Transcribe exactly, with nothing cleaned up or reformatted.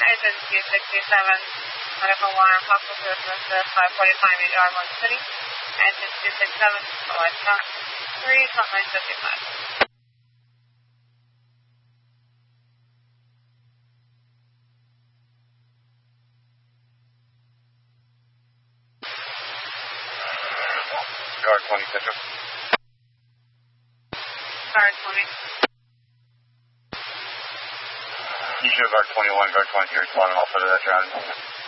Engine Q sixty-seven, medical wire, possible business, five forty-five eight yard one city. Engine two sixty-seven, select track three, frontline fifty-five. Guard twenty, Central. Guard twenty. You should have guard twenty-one, guard twenty, responding all for that round.